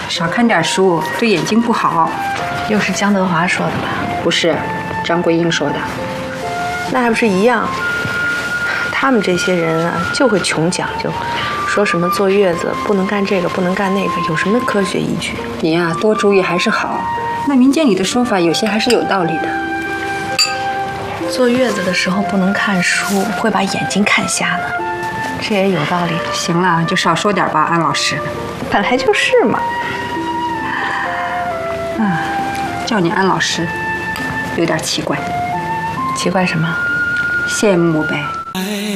少看点书，对眼睛不好。 又是江德华说的吧？ 不是，张桂英说的。 那还不是一样？他们这些人啊，就会穷讲究，说什么坐月子不能干这个，不能干那个，有什么科学依据？ 你呀，多注意还是好。那民间里的说法有些还是有道理的。 坐月子的时候不能看书，会把眼睛看瞎的，这也有道理。 行了，就少说点吧，安老师。 本来就是嘛。 叫你安老师，有点奇怪。 奇怪什么？ 羡慕呗。